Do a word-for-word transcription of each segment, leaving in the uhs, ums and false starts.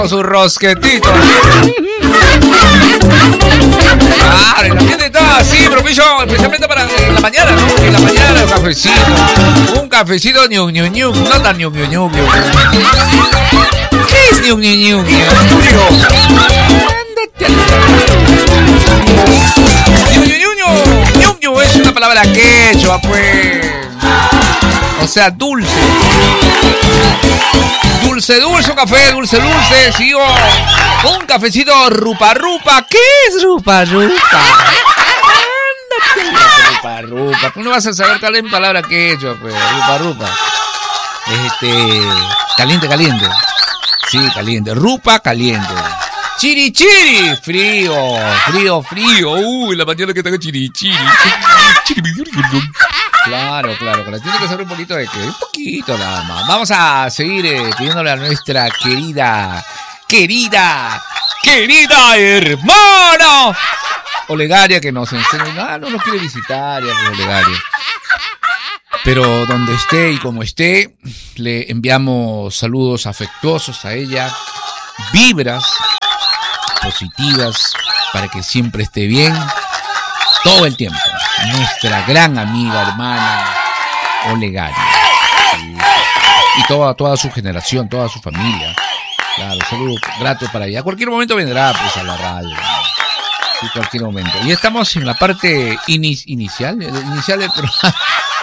Su rosquetito. Claro, y la gente está así, propicio, especialmente para en la mañana, ¿no? En la mañana, un cafecito. Un cafecito, ñu, ñu, ñu. No tan ñu, ñu, ñu, ñu. ¿Qué es ñu, ñu, ñu, ñu? Ñu, ñu, ñu, ñu. Ñu es una palabra quechua, pues. O sea, dulce. Dulce, dulce, un café, dulce, dulce, sigo. Un cafecito rupa, rupa. ¿Qué es rupa, rupa? Rupa, rupa. Tú no vas a saber cuál es mi palabra que he hecho, pues. Rupa, rupa. Este. Caliente, caliente. Sí, caliente. Rupa, caliente. Chiri, chiri. Frío, frío, frío. Uy, la mañana que tengo chiri, chiri. Claro, claro, claro. Tiene que ser un poquito de que, un poquito nada más. Vamos a seguir eh, pidiéndole a nuestra querida, querida, querida hermana Olegaria que nos enseñe. No, no nos quiere visitar, ya, Olegaria. Pero donde esté y como esté, le enviamos saludos afectuosos a ella, vibras positivas para que siempre esté bien todo el tiempo. Nuestra gran amiga, hermana Olegaria. Y, y toda, toda su generación, toda su familia. Claro, saludos gratos para ella. A cualquier momento vendrá pues a la radio. En cualquier momento. Y estamos en la parte ini- inicial, inicial del programa.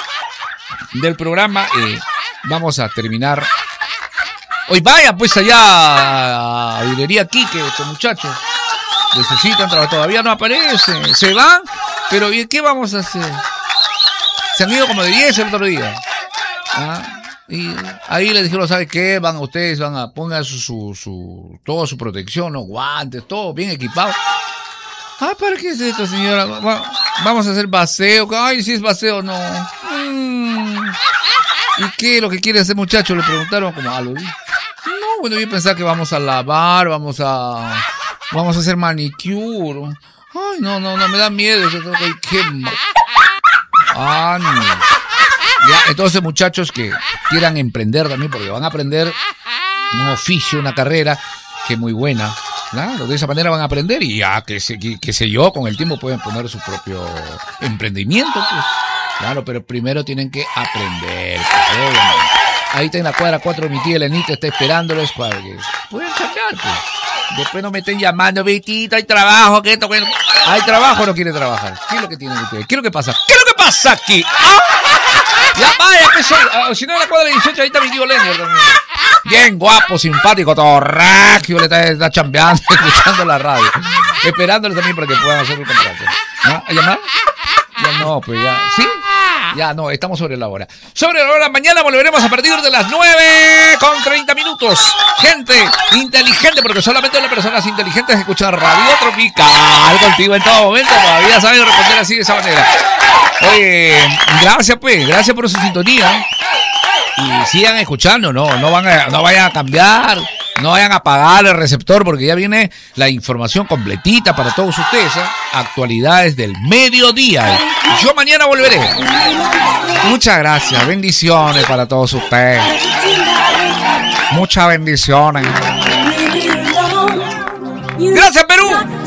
Del programa. Eh, vamos a terminar. Hoy vaya pues allá a Librería Quique, estos muchachos. Necesitan trabajo, todavía no aparecen. Se van. Pero ¿y qué vamos a hacer? Se han ido como de diez el otro día. ¿Ah? Y ahí les dijeron, ¿sabe qué? Van ustedes, van a pongan su, su, su, toda su protección, los guantes, todo bien equipado. Ah, ¿para qué es esto, señora? Vamos a hacer baseo. Ay, si es baseo, no. Mm. ¿Y qué es lo que quiere hacer, muchacho? Le preguntaron como a lo. No, bueno, yo pensaba que vamos a lavar, vamos a, vamos a hacer manicure. Ay, no, no, no, me da miedo. Qué mal. Ah, no. Ya, entonces, muchachos que quieran emprender también, porque van a aprender un oficio, una carrera que es muy buena. Claro, de esa manera van a aprender y ya, que sé, que, que sé yo, con el tiempo pueden poner su propio emprendimiento, pues. Claro, pero primero tienen que aprender, pues, obviamente. Ahí está en la cuadra cuatro, mi tía Elenita está esperándolos para que pueden cambiar, pues. Después no me estén llamando, Betito, hay trabajo, que esto, que... ¿Hay trabajo o no quiere trabajar? ¿Qué es lo que tienen ustedes? ¿Qué es lo que pasa? ¿Qué es lo que pasa aquí? ¡Ah! Ya vaya, que soy. Ah, si no, en la cuadra dieciocho, ahí está mi tío Leño también. Bien guapo, simpático, todo ragio, le está, está chambeando, escuchando la radio. Esperándole también para que puedan hacer el contrato. ¿No? ¿A llamar? Ya no, pues ya. ¿Sí? Ya no, estamos sobre la hora. Sobre la hora, mañana volveremos a partir de las nueve con treinta minutos. Gente inteligente, porque solamente las personas inteligentes escuchan Radio Tropical contigo en todo momento. Todavía saben responder así de esa manera. Oye, gracias pues, gracias por su sintonía. Y sigan escuchando, no, no van a, no vayan a cambiar, no vayan a apagar el receptor, porque ya viene la información completita para todos ustedes, ¿eh? Actualidades del mediodía. Yo mañana volveré. Muchas gracias, bendiciones para todos ustedes. Muchas bendiciones. Gracias, Perú.